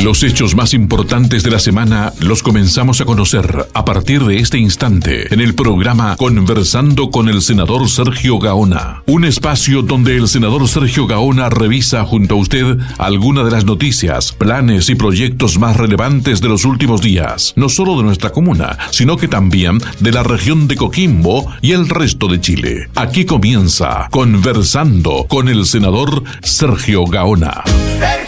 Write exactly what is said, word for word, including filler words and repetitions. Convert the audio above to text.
Los hechos más importantes de la semana los comenzamos a conocer a partir de este instante en el programa Conversando con el senador Sergio Gaona. Un espacio donde el senador Sergio Gaona revisa junto a usted algunas de las noticias, planes y proyectos más relevantes de los últimos días, no solo de nuestra comuna, sino que también de la región de Coquimbo y el resto de Chile. Aquí comienza Conversando con el senador Sergio Gaona.